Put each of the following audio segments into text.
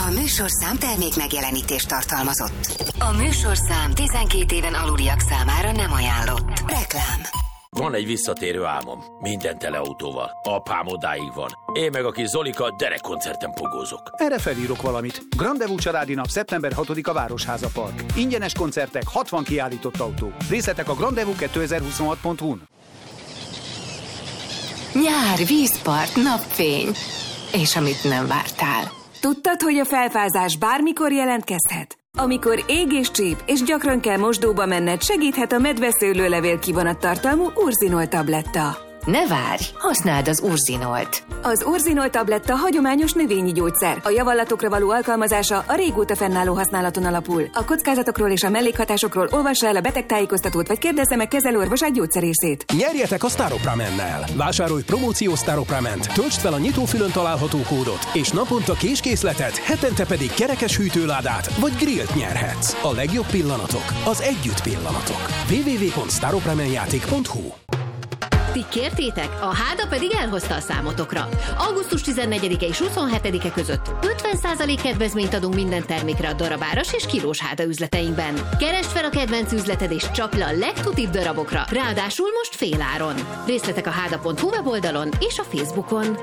A műsorszám termék megjelenítést tartalmazott. A műsorszám 12 éven aluliak számára nem ajánlott. Reklám. Van egy visszatérő álmom. Minden tele autóval. Apám odáig van. Én meg a kis Zolika derekkoncerten pogózok. Erre felírok valamit. Grandevú családi nap szeptember 6-a Városháza Park. Ingyenes koncertek, 60 kiállított autó. Részletek a grandevú2026.hu-n. Nyár, vízpart, napfény. És amit nem vártál. Tudtad, hogy a felfázás bármikor jelentkezhet? Amikor ég és csíp, és gyakran kell mosdóba menned, segíthet a medveszőlőlevél kivonattartalmú Urzinol tabletta. Ne várj, használd az Urzinolt. Az Urzinol tabletta hagyományos növényi gyógyszer. A javallatokra való alkalmazása a régóta fennálló használaton alapul. A kockázatokról és a mellékhatásokról olvassa el a betegtájékoztatót, vagy kérdezze meg kezelőorvosát gyógyszerészét. Nyerjetek a Staropramennel! Vásárolj promóciós Staropramment, töltsd fel a nyitófülön található kódot, és naponta késkészletet, hetente pedig kerekes hűtőládát vagy grillt nyerhetsz. A legjobb pillanatok az együtt pillanatok. www.staropramennjáték.hu. Ti kértétek, a Háda pedig elhozta a számotokra. Augusztus 14-e és 27-e között 50% kedvezményt adunk minden termékre a darabáras és kilós Háda üzleteinkben. Keresd fel a kedvenc üzleted és csapd le a legtutibb darabokra, ráadásul most féláron. Részletek a háda.hu weboldalon és a Facebookon.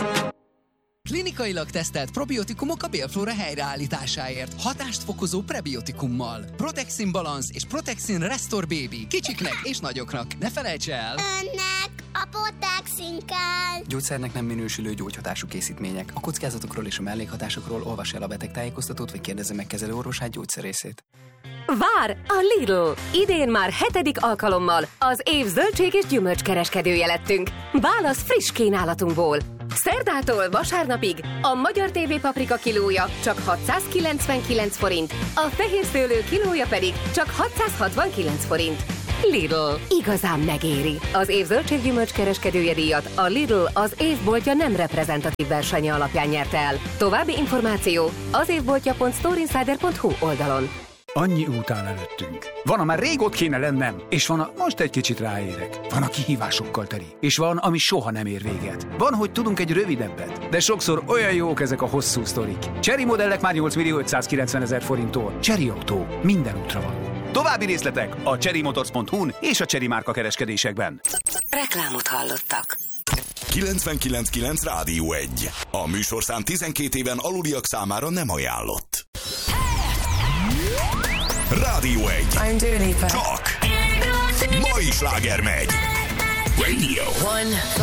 Klinikailag tesztelt probiotikumok a bélflóra helyreállításáért. Hatást fokozó prebiotikummal. Protexin Balance és Protexin Restore Baby. Kicsiknek és nagyoknak. Ne felejts el! Önnek a Protexin kell! Gyógyszernek nem minősülő gyógyhatású készítmények. A kockázatokról és a mellékhatásokról olvassa el a betegtájékoztatót, vagy kérdezze meg kezelőorvosát, gyógyszerészét. Vár a Lidl! Idén már 7. alkalommal az év zöldség és gyümölcskereskedője lettünk. Válasz friss kínálatunkból. Szerdától vasárnapig a magyar TV paprika kilója csak 699 forint, a fehér szőlő kilója pedig csak 669 forint. Lidl. Igazán megéri. Az év zöldség-gyümölcs kereskedője díjat a Lidl az évboltja nem reprezentatív versenye alapján nyerte el. További információ az évboltja.storeinsider.hu oldalon. Annyi út áll előttünk. Van, a már rég ott kéne lennem, és van, a most egy kicsit ráérek. Van, a kihívásokkal teli, és van, ami soha nem ér véget. Van, hogy tudunk egy rövidebbet, de sokszor olyan jók ezek a hosszú sztorik. Chery modellek már 8.590.000 forinttól. Chery Autó. Minden útra való. További részletek a cherrymotors.hu-n és a Chery márka kereskedésekben. Reklámot hallottak. 99.9 Rádió 1. A műsorszám 12 éven aluliak számára nem ajánlott. Rádió 1. I'm Dua Lipa. Csak mai sláger megy. Radio 1.